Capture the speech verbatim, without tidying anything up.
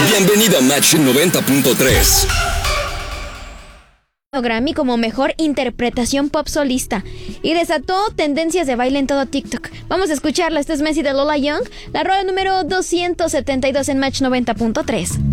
Bienvenido a Match noventa punto tres. Grammy como mejor interpretación pop solista y desató tendencias de baile en todo TikTok. Vamos a escucharla. Esto es Messi de Lola Young, la rola número doscientos setenta y dos en Match noventa punto tres.